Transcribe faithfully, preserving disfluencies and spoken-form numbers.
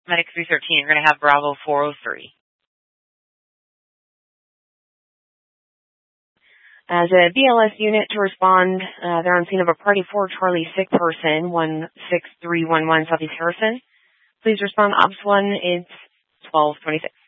Medic three thirteen, you're going to have Bravo four oh three. As a B L S unit to respond, uh, they're on scene of a Party four Charlie sick person, one six three one one Southeast Harrison. Please respond, Ops one, it's twelve twenty-six.